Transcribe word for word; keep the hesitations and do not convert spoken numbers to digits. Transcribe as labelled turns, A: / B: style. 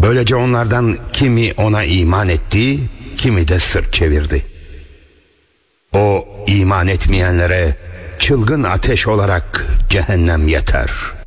A: Böylece onlardan kimi ona iman etti, kimi de sırt çevirdi. O iman etmeyenlere çılgın ateş olarak cehennem yeter.